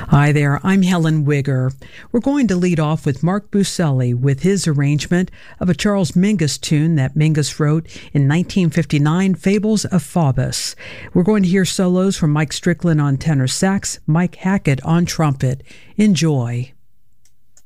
Hi there, I'm Helen Wigger. We're going to lead off with Mark Buscelli with his arrangement of a Charles Mingus tune that Mingus wrote in 1959, Fables of Faubus. We're going to hear solos from Mike Strickland on tenor sax, Mike Hackett on trumpet. Enjoy.